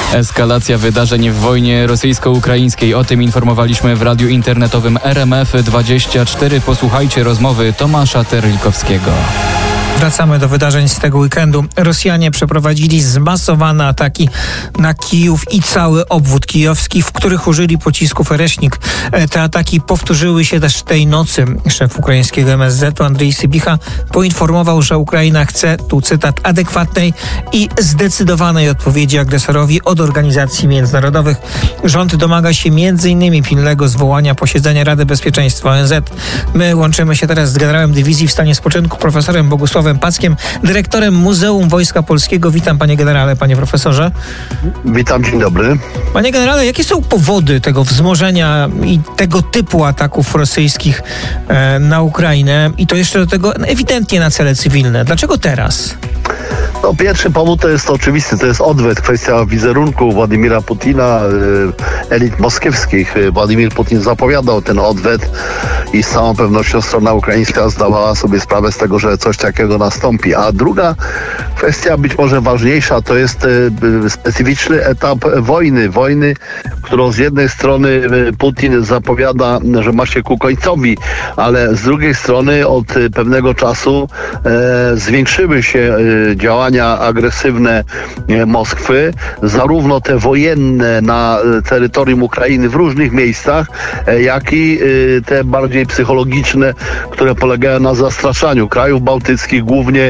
Eskalacja wydarzeń w wojnie rosyjsko-ukraińskiej. O tym informowaliśmy w radiu internetowym RMF24. Posłuchajcie rozmowy Tomasza Terlikowskiego. Wracamy do wydarzeń z tego weekendu. Rosjanie przeprowadzili zmasowane ataki na Kijów i cały obwód kijowski, w których użyli pocisków Ereśnik. Te ataki powtórzyły się też tej nocy. Szef ukraińskiego MSZ-u Andrzej Sybicha poinformował, że Ukraina chce, tu cytat, adekwatnej i zdecydowanej odpowiedzi agresorowi od organizacji międzynarodowych. Rząd domaga się m.in. pilnego zwołania posiedzenia Rady Bezpieczeństwa ONZ. My łączymy się teraz z generałem dywizji w stanie spoczynku, profesorem Bogusławem Packiem, dyrektorem Muzeum Wojska Polskiego. Witam, panie generale, panie profesorze. Witam, dzień dobry. Panie generale, jakie są powody tego wzmożenia i tego typu ataków rosyjskich na Ukrainę i to jeszcze do tego ewidentnie na cele cywilne? Dlaczego teraz? No, pierwszy powód to jest oczywisty, to jest odwet, kwestia wizerunku Władimira Putina, elit moskiewskich. Władimir Putin zapowiadał ten odwet i z całą pewnością strona ukraińska zdawała sobie sprawę z tego, że coś takiego nastąpi. A druga kwestia, być może ważniejsza, to jest specyficzny etap wojny, którą z jednej strony Putin zapowiada, że ma się ku końcowi, ale z drugiej strony od pewnego czasu zwiększyły się działania agresywne Moskwy, zarówno te wojenne na terytorium Ukrainy w różnych miejscach, jak i te bardziej psychologiczne, które polegają na zastraszaniu krajów bałtyckich, głównie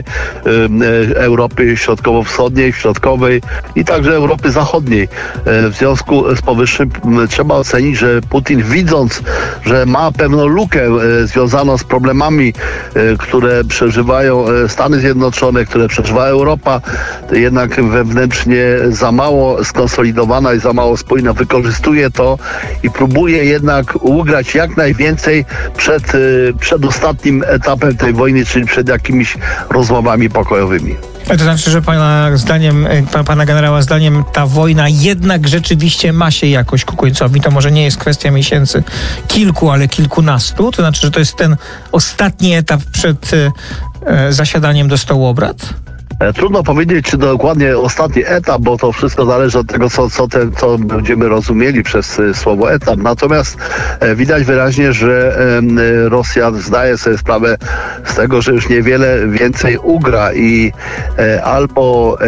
Europy Środkowo-Wschodniej, Środkowej i także Europy Zachodniej. W związku z powyższym trzeba ocenić, że Putin, widząc, że ma pewną lukę związaną z problemami, które przeżywają Stany Zjednoczone, które przeżywa Europa, jednak wewnętrznie za mało skonsolidowana i za mało spójna, wykorzystuje to i próbuje jednak ugrać jak najwięcej przed ostatnim etapem tej wojny, czyli przed jakimiś rozmowami pokojowymi. To znaczy, że pana generała zdaniem ta wojna jednak rzeczywiście ma się jakoś ku końcowi. To może nie jest kwestia miesięcy, kilku, ale kilkunastu. To znaczy, że to jest ten ostatni etap przed zasiadaniem do stołu obrad? Trudno powiedzieć, czy dokładnie ostatni etap, bo to wszystko zależy od tego, co będziemy rozumieli przez słowo etap. Natomiast widać wyraźnie, że Rosja zdaje sobie sprawę z tego, że już niewiele więcej ugra i albo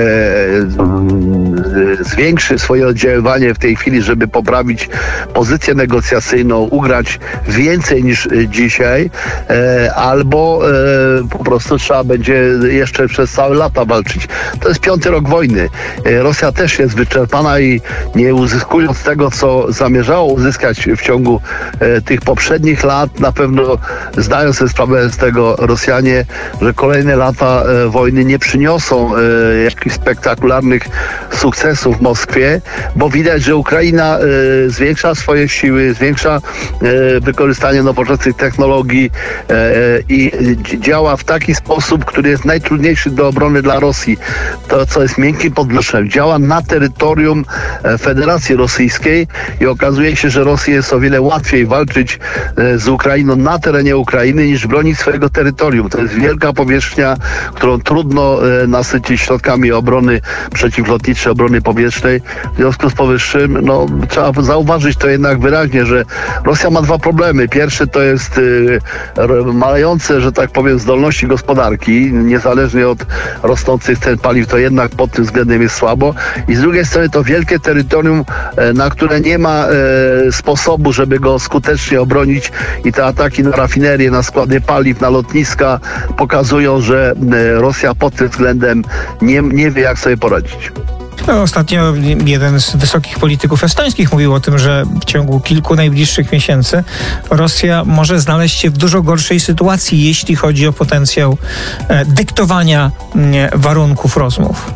zwiększy swoje oddziaływanie w tej chwili, żeby poprawić pozycję negocjacyjną, ugrać więcej niż dzisiaj, albo po prostu trzeba będzie jeszcze przez całe lata walczyć. To jest 5. rok wojny. Rosja też jest wyczerpana i nie uzyskując tego, co zamierzało uzyskać w ciągu tych poprzednich lat, na pewno zdają sobie sprawę z tego Rosjanie, że kolejne lata wojny nie przyniosą jakichś spektakularnych sukcesów w Moskwie, bo widać, że Ukraina zwiększa swoje siły, zwiększa wykorzystanie nowoczesnych technologii i działa w taki sposób, który jest najtrudniejszy do obrony dla Rosji. To, co jest miękkim podbrzuszem, działa na terytorium Federacji Rosyjskiej i okazuje się, że Rosji jest o wiele łatwiej walczyć z Ukrainą na terenie Ukrainy niż bronić swojego terytorium. To jest wielka powierzchnia, którą trudno nasycić środkami obrony przeciwlotniczej, obrony powietrznej. W związku z powyższym trzeba zauważyć to jednak wyraźnie, że Rosja ma dwa problemy. Pierwszy to jest malejące, że tak powiem, zdolności gospodarki, niezależnie od rosnących cen paliw, to jednak pod tym względem jest słabo. I z drugiej strony to wielkie terytorium, na które nie ma sposobu, żeby go skutecznie obronić i te ataki na rafinerie, na składy paliw, na lotniska pokazują, że Rosja pod tym względem nie wie, jak sobie poradzić. Ostatnio jeden z wysokich polityków estońskich mówił o tym, że w ciągu kilku najbliższych miesięcy Rosja może znaleźć się w dużo gorszej sytuacji, jeśli chodzi o potencjał dyktowania warunków rozmów.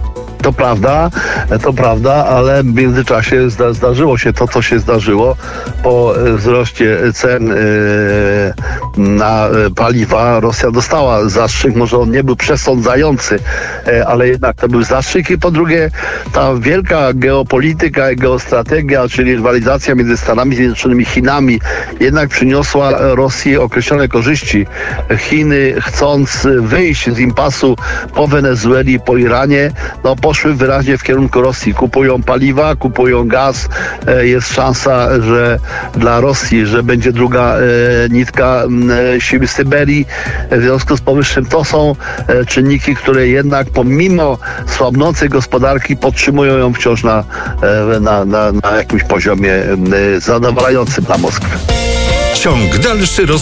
To prawda, ale w międzyczasie zdarzyło się to, co się zdarzyło. Po wzroście cen na paliwa Rosja dostała zastrzyk, może on nie był przesądzający, ale jednak to był zastrzyk i po drugie ta wielka geopolityka i geostrategia, czyli rywalizacja między Stanami Zjednoczonymi i Chinami jednak przyniosła Rosji określone korzyści. Chiny, chcąc wyjść z impasu po Wenezueli, po Iranie, poszły wyraźnie w kierunku Rosji. Kupują paliwa, kupują gaz. Jest szansa, że dla Rosji, że będzie druga nitka siły Syberii. W związku z powyższym to są czynniki, które jednak pomimo słabnącej gospodarki podtrzymują ją wciąż na jakimś poziomie zadowalającym dla Moskwy. Ciąg dalszy